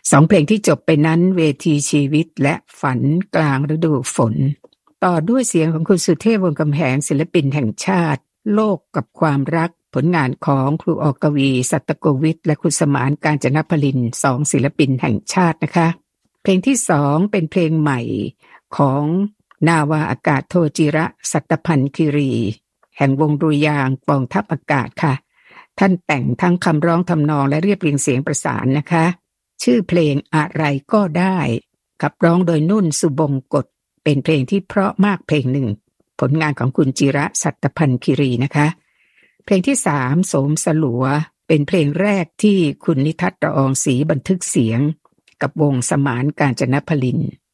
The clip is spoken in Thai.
2 เพลงที่จบไปนั้นเวทีชีวิตและฝันกลางฤดูฝนต่อด้วยเสียงของคุณสุเทพ วงศ์กำแหงศิลปินแห่งชาติโลกกับความรักผลงานของครูออกกวีสัตโกวิทและคุณสมานกาญจนพลิน2ศิลปินแห่งชาตินะคะเพลงที่2เป็นเพลงใหม่ของนาวาอากาศโทจิระสัตพันธ์คีรีแห่งวงดุริยางค์กองทัพอากาศค่ะท่านแต่งทั้งคำร้องทำนองและเรียบเรียงเสียงประสานนะคะชื่อเพลงอะไรก็ได้ขับร้องโดยนุ่นสุบงกฎเป็นเพลงที่เพราะมากเพลงหนึ่งผลงานของคุณจิระสัตพันธ์คีรีนะคะเพลงที่3โสมสลัวเป็นเพลงแรกที่คุณนิทัศน์ ละอองศรีบันทึกเสียงกับวงสมานกาญจนพลิน